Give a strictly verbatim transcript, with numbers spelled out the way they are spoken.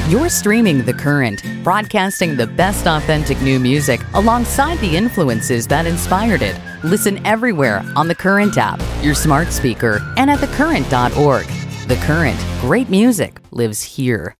You're streaming The Current, broadcasting the best authentic new music alongside the influences that inspired it. Listen everywhere on the Current app, your smart speaker, and at the current dot org. The Current, great music lives here.